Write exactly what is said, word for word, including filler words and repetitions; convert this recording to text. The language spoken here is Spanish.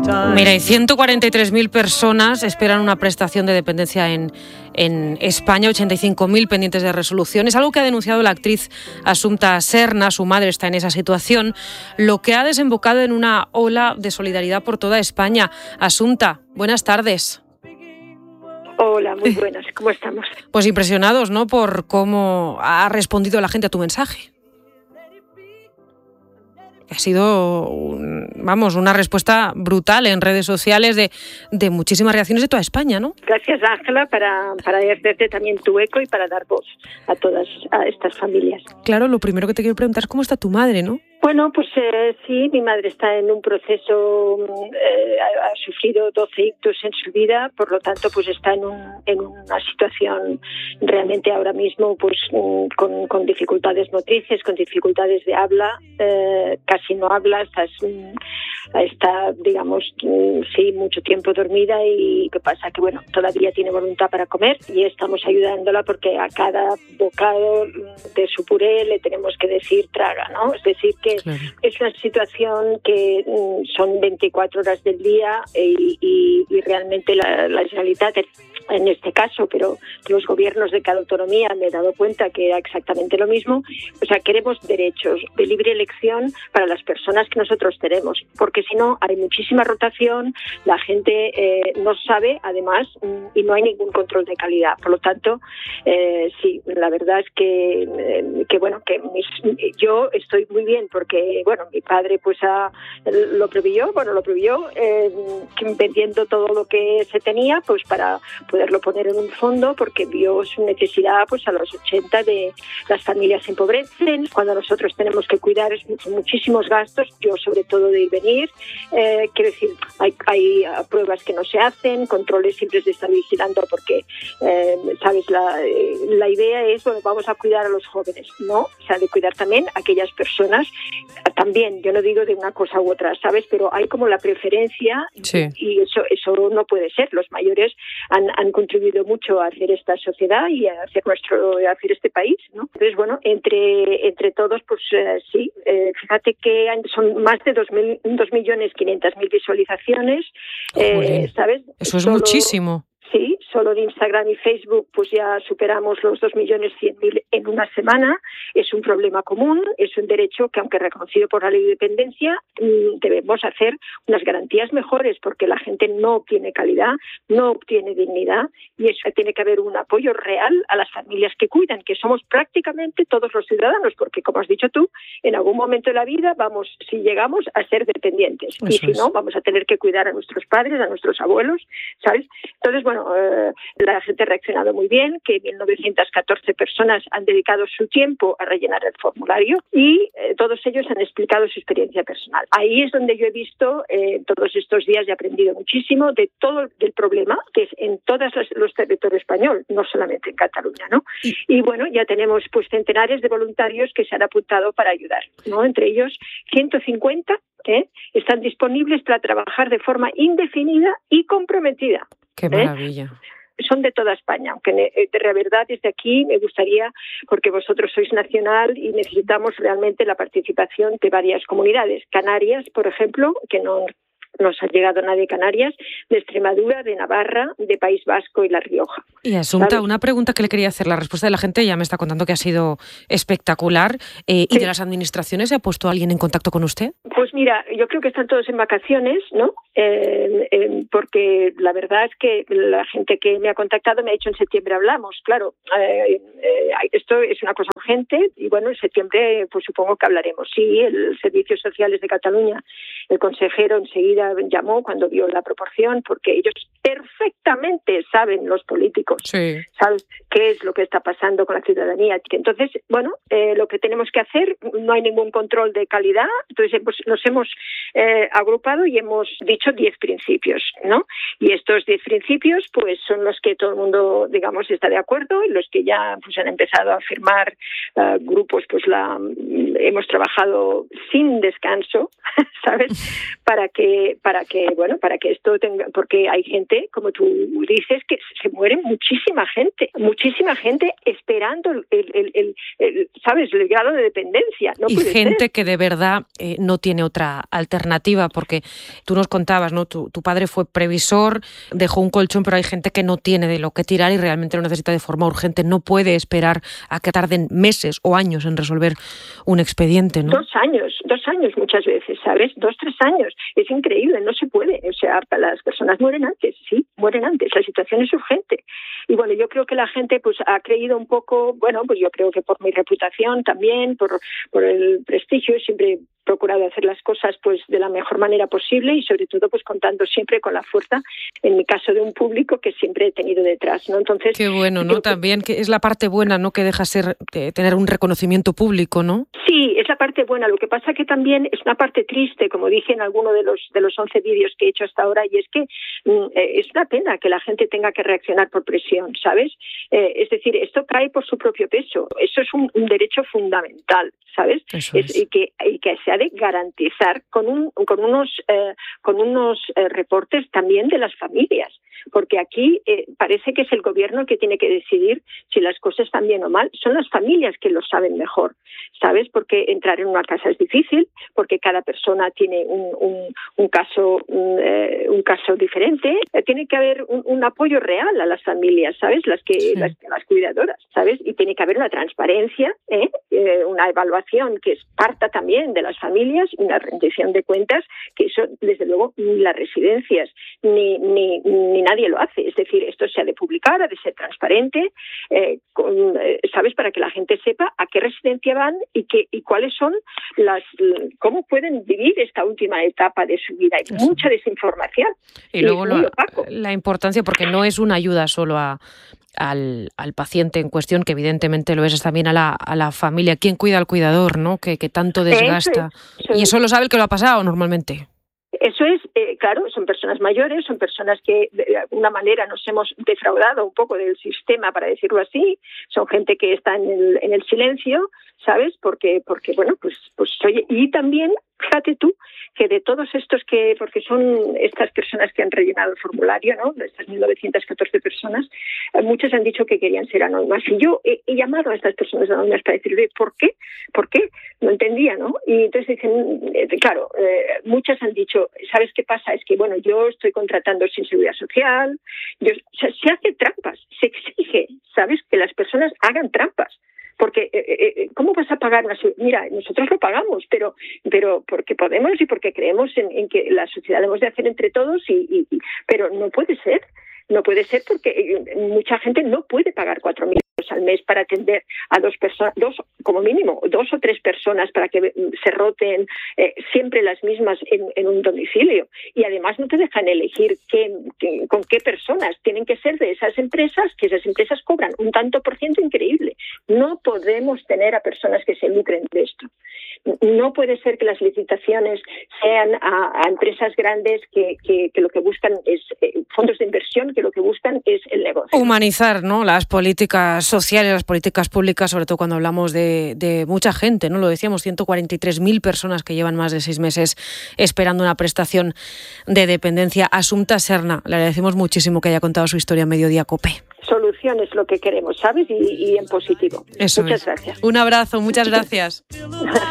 Mira, y ciento cuarenta y tres mil personas esperan una prestación de dependencia en, en España, ochenta y cinco mil pendientes de resolución. Es algo que ha denunciado la actriz Assumpta Serna. Su madre está en esa situación, lo que ha desembocado en una ola de solidaridad por toda España. Assumpta, buenas tardes. Hola, muy buenas. ¿Cómo estamos? Pues impresionados, ¿no?, por cómo ha respondido la gente a tu mensaje. Ha sido, un, vamos, una respuesta brutal en redes sociales de, de muchísimas reacciones de toda España, ¿no? Gracias, Ángela, para, para hacerte también tu eco y para dar voz a todas a estas familias. Claro, lo primero que te quiero preguntar es cómo está tu madre, ¿no? Bueno, pues eh, sí, mi madre está en un proceso, eh, ha, ha sufrido doce ictus en su vida, por lo tanto, pues está en, un, en una situación realmente ahora mismo, pues con, con dificultades motrices, con dificultades de habla, eh, casi no habla, está, está, digamos, sí, mucho tiempo dormida y ¿qué pasa? Que bueno, todavía tiene voluntad para comer y estamos ayudándola porque a cada bocado de su puré le tenemos que decir traga, ¿no? Es decir, que claro, es una situación que mm, son veinticuatro horas del día y, y, y realmente la, la Generalitat, en este caso, pero los gobiernos de cada autonomía me he dado cuenta que era exactamente lo mismo. O sea, queremos derechos de libre elección para las personas que nosotros tenemos, porque si no hay muchísima rotación, la gente eh, no sabe, además, y no hay ningún control de calidad. Por lo tanto, eh, sí, la verdad es que, eh, que bueno, que mis, yo estoy muy bien porque, bueno, mi padre pues ha, lo preveyó, bueno, lo preveyó eh, vendiendo todo lo que se tenía, pues para poderlo poner en un fondo, porque vio su necesidad pues a los ochenta de las familias se empobrecen, cuando nosotros tenemos que cuidar es muchísimos gastos, yo sobre todo de ir venir, eh, quiero decir, hay, hay pruebas que no se hacen, controles siempre se están vigilando porque, eh, sabes, la, la idea es, bueno, vamos a cuidar a los jóvenes, ¿no? O sea, de cuidar también a aquellas personas, también, yo no digo de una cosa u otra, ¿sabes? Pero hay como la preferencia sí. y eso, eso no puede ser, los mayores han, han contribuido mucho a hacer esta sociedad y a hacer nuestro, a hacer este país, ¿no? Entonces, bueno, entre entre todos, pues eh, sí, eh, fíjate que son más de dos mil, dos millones quinientas mil visualizaciones, eh, ¿sabes? Eso es Solo, muchísimo. Sí, solo de Instagram y Facebook pues ya superamos los dos millones cien mil en una semana. Es un problema común, es un derecho que, aunque reconocido por la ley de dependencia, debemos hacer unas garantías mejores porque la gente no obtiene calidad, no obtiene dignidad y eso tiene que haber un apoyo real a las familias que cuidan, que somos prácticamente todos los ciudadanos, porque como has dicho tú, en algún momento de la vida vamos, si llegamos, a ser dependientes eso y si es. no, vamos a tener que cuidar a nuestros padres, a nuestros abuelos, ¿sabes? Entonces, bueno, Eh, la gente ha reaccionado muy bien, que mil novecientas catorce personas han dedicado su tiempo a rellenar el formulario y eh, todos ellos han explicado su experiencia personal. Ahí es donde yo he visto, eh, todos estos días he aprendido muchísimo de todo el problema que es en todos los, los territorios españoles, no solamente en Cataluña, ¿no? Y, y bueno, ya tenemos pues centenares de voluntarios que se han apuntado para ayudar, ¿no? Entre ellos ciento cincuenta ¿eh? están disponibles para trabajar de forma indefinida y comprometida. ¡Qué maravilla! ¿Eh? Son de toda España, aunque de verdad desde aquí me gustaría, porque vosotros sois nacional y necesitamos realmente la participación de varias comunidades. Canarias, por ejemplo, que no nos ha llegado nadie de Canarias, de Extremadura, de Navarra, de País Vasco y La Rioja. Y Assumpta, una pregunta que le quería hacer. La respuesta de la gente ya me está contando que ha sido espectacular. Eh, ¿Y sí. de las administraciones se ha puesto alguien en contacto con usted? Pues mira, yo creo que están todos en vacaciones, ¿no? Eh, eh, porque la verdad es que la gente que me ha contactado me ha dicho en septiembre hablamos. Claro, eh, eh, esto es una cosa urgente y bueno, en septiembre pues supongo que hablaremos. Sí, el Servicios Sociales de Cataluña, el consejero enseguida llamó cuando vio la proporción, porque ellos perfectamente saben, los políticos, sí. saben qué es lo que está pasando con la ciudadanía. Entonces, bueno, eh, lo que tenemos que hacer, no hay ningún control de calidad, entonces hemos, nos hemos eh, agrupado y hemos dicho diez principios, ¿no? Y estos diez principios, pues, son los que todo el mundo, digamos, está de acuerdo y los que ya pues, han empezado a firmar uh, grupos, pues la hemos trabajado sin descanso, ¿sabes? Para que, para que, bueno, para que esto tenga, porque hay gente gente, como tú dices, que se muere muchísima gente, muchísima gente esperando el, el, el, el, el ¿sabes?, el grado de dependencia. No y puede gente ser. que de verdad eh, no tiene otra alternativa, porque tú nos contabas, ¿no? Tu, tu padre fue previsor, dejó un colchón, pero hay gente que no tiene de lo que tirar y realmente lo necesita de forma urgente. No puede esperar a que tarden meses o años en resolver un expediente, ¿no? Dos años, dos años muchas veces, ¿sabes? Dos, tres años. Es increíble, no se puede. O sea, las personas mueren antes, sí, mueren antes. La situación es urgente. Y bueno, yo creo que la gente pues ha creído un poco, bueno, pues yo creo que por mi reputación también, por, por el prestigio, siempre he procurado hacer las cosas pues de la mejor manera posible y sobre todo pues contando siempre con la fuerza, en mi caso, de un público que siempre he tenido detrás, ¿no? Entonces, qué bueno, ¿no? También que es la parte buena, ¿no? Que deja ser de tener un reconocimiento público, ¿no? Sí, es la parte buena. Lo que pasa que también es una parte triste, como dije en alguno de los de los once vídeos que he hecho hasta ahora, y es que mm, eh, es una pena que la gente tenga que reaccionar por presión, ¿sabes? Eh, es decir, esto cae por su propio peso. Eso es un, un derecho fundamental, ¿sabes? Eso es. Es, y que y que se ha de garantizar con un con unos eh, con unos eh, reportes también de las familias, porque aquí eh, parece que es el gobierno el que tiene que decidir si las cosas están bien o mal. Son las familias que lo saben mejor, ¿sabes? Porque entrar en una casa es difícil, porque cada persona tiene un, un, un caso un, eh, un caso diferente. Eh, tiene que haber un, un apoyo real a las familias, ¿sabes? Las que sí. las, las cuidadoras, ¿sabes? Y tiene que haber una transparencia, ¿eh? Eh, una evaluación que parta también de las familias, una rendición de cuentas, que eso, desde luego, ni las residencias ni, ni, ni nadie lo hace. Es decir, esto se ha de publicar, ha de ser transparente, eh, con, eh, ¿sabes? Para que la gente sepa a qué residencia van y que y cuáles son las, cómo pueden vivir esta última etapa de su vida. Hay Eso. mucha desinformación. Y, y luego lo, la importancia, porque no es una ayuda solo a Al, al paciente en cuestión, que evidentemente lo es, es también a la, a la familia. ¿Quién cuida al cuidador, no? Que, que tanto desgasta. Eso es, eso es. Y eso lo sabe el que lo ha pasado normalmente. Eso es, eh, claro, son personas mayores, son personas que de alguna manera nos hemos defraudado un poco del sistema, para decirlo así. Son gente que está en el, en el silencio, ¿sabes? Porque, porque bueno, pues, pues oye, y también, fíjate tú, que de todos estos que, porque son estas personas que han rellenado el formulario, ¿no? De estas mil novecientas catorce personas, eh, muchas han dicho que querían ser anónimas. Y yo he, he llamado a estas personas anónimas para decirle, ¿por qué? ¿Por qué? No entendía, ¿no? Y entonces dicen, eh, claro, eh, muchas han dicho, ¿sabes qué pasa? Es que, bueno, yo estoy contratando sin seguridad social, yo, o sea, se hace trampas, se exige, ¿sabes? Que las personas hagan trampas. Porque, eh, ¿cómo vas a pagar una seguridad? Mira, nosotros lo pagamos, pero pero porque podemos y porque creemos en, en que la sociedad debemos de hacer entre todos, y, y, y pero no puede ser. No puede ser porque mucha gente no puede pagar cuatro mil euros al mes para atender a dos personas, dos como mínimo, dos o tres personas para que se roten eh, siempre las mismas en, en un domicilio. Y además no te dejan elegir qué, qué, con qué personas. Tienen que ser de esas empresas, que esas empresas cobran un tanto por ciento increíble. No podemos tener a personas que se lucren de esto. No puede ser que las licitaciones sean a, a empresas grandes que, que, que lo que buscan es eh, fondos de inversión, que lo que buscan es el negocio. Humanizar, ¿no?, las políticas sociales, las políticas públicas, sobre todo cuando hablamos de, de mucha gente, ¿no? Lo decíamos, ciento cuarenta y tres mil personas que llevan más de seis meses esperando una prestación de dependencia. Asunta Serna, le agradecemos muchísimo que haya contado su historia en Mediodía COPE. Solución es lo que queremos, ¿sabes? Y, y en positivo. Eso muchas es. gracias. Un abrazo, muchas gracias.